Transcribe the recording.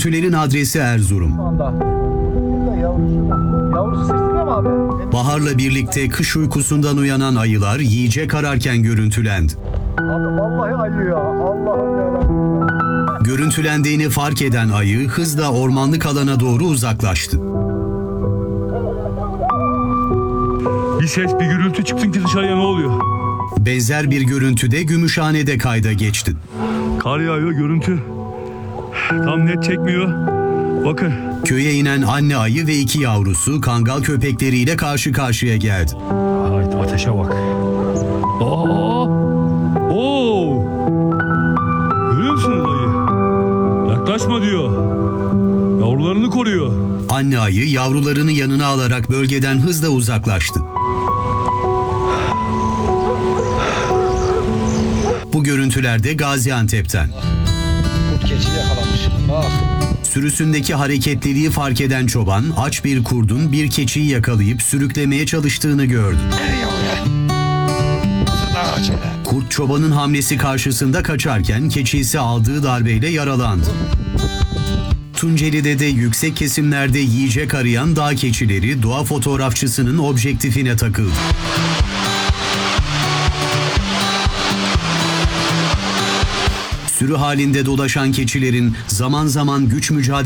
Görüntülerin adresi Erzurum. Yavrusu sesli mi abi? Baharla birlikte kış uykusundan uyanan ayılar yiyecek ararken görüntülendi. Abi vallahi ayı ya. Allah'ım yarabbim. Görüntülendiğini fark eden ayı hızla ormanlık alana doğru uzaklaştı. Bir ses, bir gürültü çıksın ki dışarıya, ne oluyor? Benzer bir görüntü de Gümüşhane'de kayda geçti. Kar yağıyor, görüntü tam net çekmiyor. Bakın. Köye inen anne ayı ve 2 yavrusu kangal köpekleriyle karşı karşıya geldi. Haydi ateşe bak. Oo! Oo! Görüyor musunuz ayı? Yaklaşma diyor. Yavrularını koruyor. Anne ayı yavrularını yanına alarak bölgeden hızla uzaklaştı. Bu görüntüler de Gaziantep'ten. Kurt keçi yakalamış. Bak. Sürüsündeki hareketliliği fark eden çoban aç bir kurdun bir keçiyi yakalayıp sürüklemeye çalıştığını gördü. Kurt çobanın hamlesi karşısında kaçarken keçi ise aldığı darbeyle yaralandı. Tunceli'de de yüksek kesimlerde yiyecek arayan dağ keçileri doğa fotoğrafçısının objektifine takıldı. Sürü halinde dolaşan keçilerin zaman zaman güç mücadelesi